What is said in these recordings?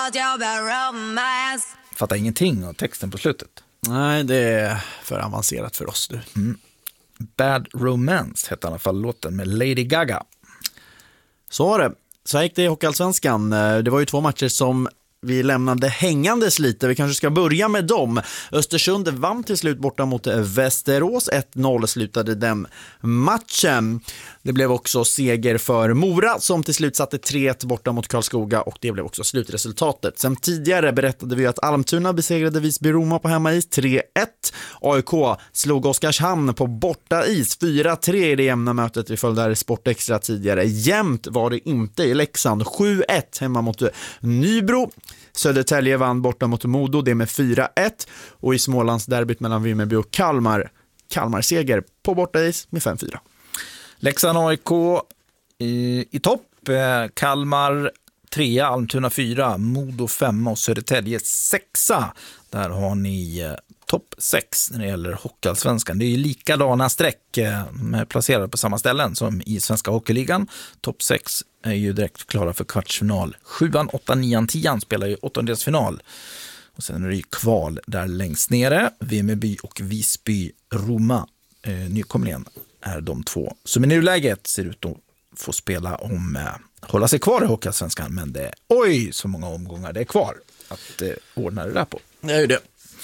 Fattar ingenting av texten på slutet. Nej, det är för avancerat för oss du. Bad Romance heter i alla fall låten med Lady Gaga. Så var det. Så gick det i Hockeyallsvenskan. Det var ju 2 matcher som vi lämnade hängandes lite. Vi kanske ska börja med dem. Östersund vann till slut borta mot Västerås. 1-0 slutade den matchen. Det blev också seger för Mora som till slut satte 3-1 borta mot Karlskoga och det blev också slutresultatet. Sen tidigare berättade vi att Almtuna besegrade Visby-Roma på hemmais 3-1. AIK slog Oskarshamn på bortais 4-3 i det jämna mötet vi följde där Sport Extra tidigare. Jämnt var det inte i Leksand. 7-1 hemma mot Nybro. Södertälje vann borta mot Modo, det med 4-1. Och i Smålands derbyt mellan Vimmerby och Kalmar seger på bortais med 5-4. Leksand AIK i topp. Kalmar 3, Almtuna 4, Modo 5 och Södertälje 6. Där har ni topp 6 när det gäller Hockeyallsvenskan. Det är ju likadana streck placerade på samma ställen som i Svenska Hockeyligan. Topp 6 är ju direkt klara för kvartsfinal. 7, 8, 9, 10 spelar ju åttondelsfinal. Och sen är det ju kval där längst nere. Vimmerby och Visby Roma, nykomlingen, är de 2 som i nuläget ser ut att få spela om hålla sig kvar i Hockeyallsvenskan, men det är så många omgångar det är kvar att ordna det där på. Det är ju det.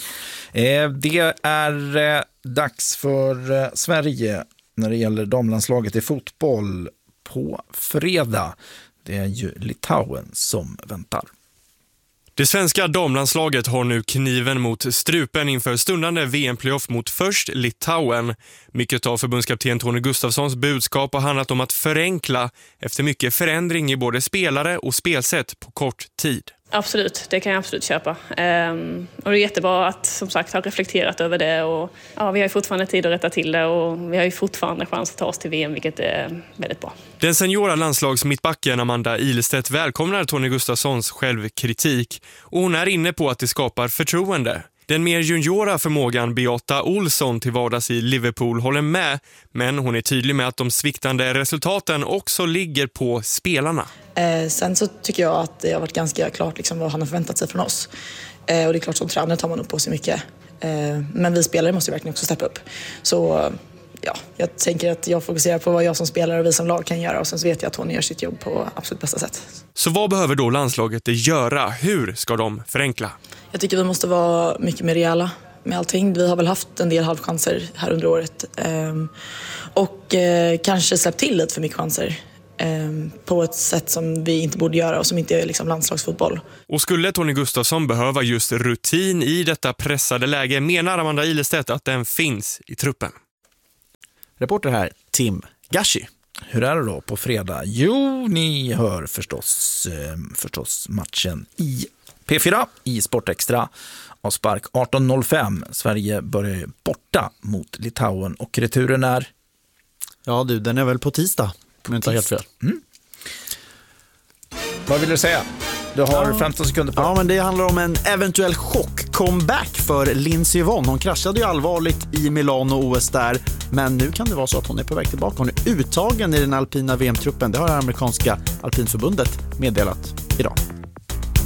Det är dags för Sverige när det gäller damlandslaget i fotboll på fredag. Det är ju Litauen som väntar. Det svenska damlandslaget har nu kniven mot strupen inför stundande VM-playoff mot först Litauen. Mycket av förbundskapten Tony Gustafssons budskap har handlat om att förenkla efter mycket förändring i både spelare och spelsätt på kort tid. Absolut, det kan jag absolut köpa. Och det är jättebra att som sagt ha reflekterat över det. Och, ja, vi har ju fortfarande tid att rätta till det och vi har ju fortfarande chans att ta oss till VM, vilket är väldigt bra. Den seniora landslagsmittbacken Amanda Ilestedt välkomnar Tony Gustafssons självkritik och hon är inne på att det skapar förtroende. Den mer juniora förmågan Beata Olsson till vardags i Liverpool håller med, men hon är tydlig med att de sviktande resultaten också ligger på spelarna. Sen så tycker jag att det har varit ganska klart liksom vad han har förväntat sig från oss. Och det är klart som tränare tar man upp på sig mycket. Men vi spelare måste verkligen också steppa upp. Så ja, jag tänker att jag fokuserar på vad jag som spelare och vi som lag kan göra. Och sen så vet jag att hon gör sitt jobb på absolut bästa sätt. Så vad behöver då landslaget göra? Hur ska de förenkla? Jag tycker vi måste vara mycket mer rejäla med allting. Vi har väl haft en del halvchanser här under året. Och kanske släppt till lite för mycket chanser. På ett sätt som vi inte borde göra och som inte är liksom landslagsfotboll. Och skulle Tony Gustafsson behöva just rutin i detta pressade läge menar Amanda Ilestedt att den finns i truppen. Reporter här, Tim Gashi. Hur är det då på fredag? Jo, ni hör förstås matchen i P4 i Sport Extra av spark 18.05. Sverige börjar borta mot Litauen och returen är... Ja du, den är väl på tisdag. Men inte helt fel. Vad vill du säga? Du har 15 sekunder på. Ja, men det handlar om en eventuell chock-comeback för Lindsey Vonn. Hon kraschade ju allvarligt i Milano OS där. Men nu kan det vara så att hon är på väg tillbaka. Hon är uttagen i den alpina VM-truppen. Det har det amerikanska alpinförbundet meddelat idag.